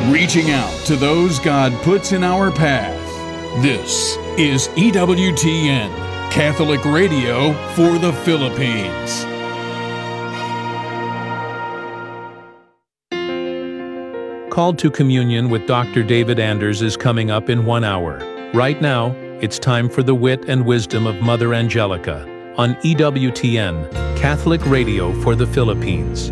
reaching out to those God puts in our path. This is EWTN, Catholic Radio for the Philippines. Called to Communion with Dr. David Anders is coming up in 1 hour. Right now, it's time for the wit and wisdom of Mother Angelica on EWTN, Catholic Radio for the Philippines.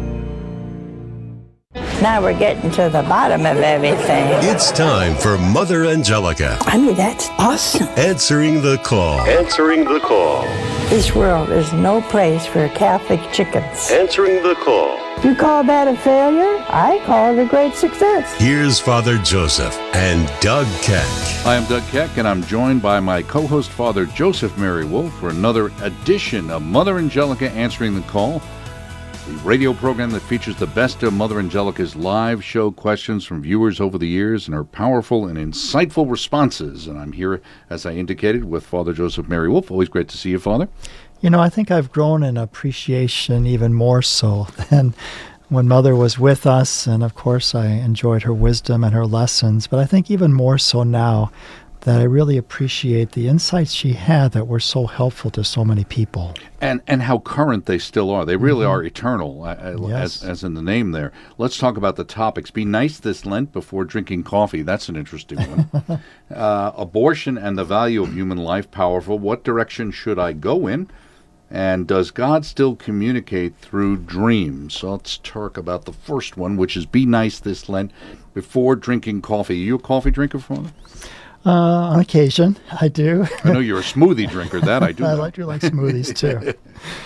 Now we're getting to the bottom of everything. It's time for Mother Angelica. I mean, that's awesome. Answering the call. Answering the call. This world is no place for Catholic chickens. Answering the call. You call that a failure? I call it a great success. Here's Father Joseph and Doug Keck. Hi, I'm Doug Keck, and I'm joined by my co-host, Father Joseph Mary Wolf, for another edition of Mother Angelica Answering the Call, the radio program that features the best of Mother Angelica's live show questions from viewers over the years and her powerful and insightful responses. And I'm here, as I indicated, with Father Joseph Mary Wolf. Always great to see you, Father. You know, I think I've grown in appreciation even more so than when Mother was with us. And of course, I enjoyed her wisdom and her lessons. But I think even more so now that I really appreciate the insights she had that were so helpful to so many people. And how current they still are. They really are eternal, Yes. as in the name there. Let's talk about the topics. Be nice this Lent before drinking coffee. That's an interesting one. Abortion and the value of human life, powerful. What direction should I go in? And does God still communicate through dreams? So let's talk about the first one, which is be nice this Lent before drinking coffee. Are you a coffee drinker, Father? On occasion, I do. I know you're a smoothie drinker. That I do. I do like smoothies too.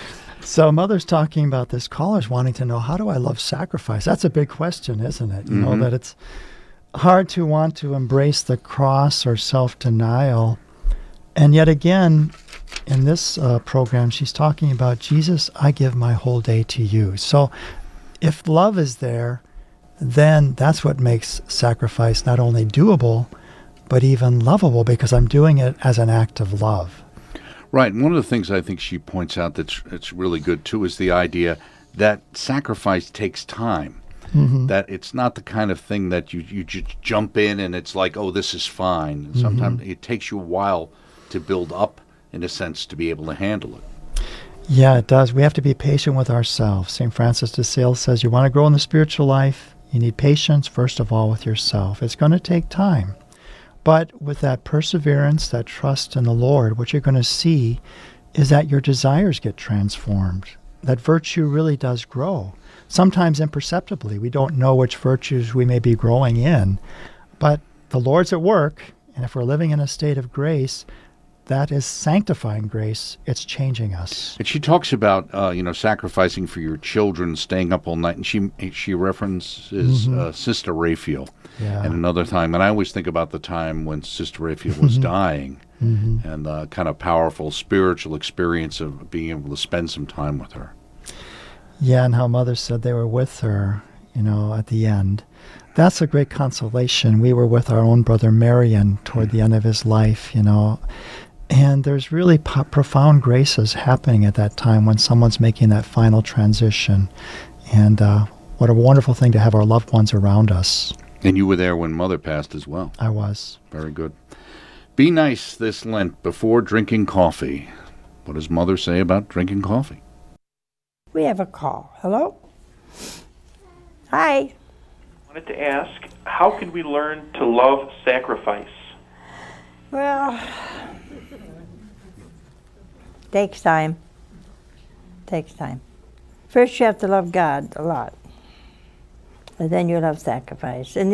So Mother's talking about this caller's wanting to know, how do I love sacrifice? That's a big question, isn't it? You know, that it's hard to want to embrace the cross or self-denial. And yet again, in this program, she's talking about, Jesus, I give my whole day to you. So if love is there, then that's what makes sacrifice not only doable, but even lovable, because I'm doing it as an act of love. Right. And one of the things I think she points out that's really good, too, is the idea that sacrifice takes time. That it's not the kind of thing that you just jump in and it's like, oh, this is fine. Sometimes it takes you a while to build up, in a sense, to be able to handle it. Yeah, it does. We have to be patient with ourselves. St. Francis de Sales says you want to grow in the spiritual life, you need patience, first of all, with yourself. It's going to take time. But with that perseverance, that trust in the Lord, what you're going to see is that your desires get transformed. That virtue really does grow. Sometimes imperceptibly. We don't know which virtues we may be growing in. But the Lord's at work, and if we're living in a state of grace, that is sanctifying grace. It's changing us. And she talks about, sacrificing for your children, staying up all night. And she references Sister Raphael and another time. And I always think about the time when Sister Raphael was dying and the kind of powerful spiritual experience of being able to spend some time with her. Yeah, and how Mother said they were with her, at the end. That's a great consolation. We were with our own brother Marian toward the end of his life, And there's really profound graces happening at that time when someone's making that final transition. And what a wonderful thing to have our loved ones around us. And you were there when Mother passed as well. I was. Very good. Be nice this Lent before drinking coffee. What does Mother say about drinking coffee? We have a call. Hello? Hi. I wanted to ask, how can we learn to love sacrifice? Well, takes time. Takes time. First you have to love God a lot. And then you love sacrifice. And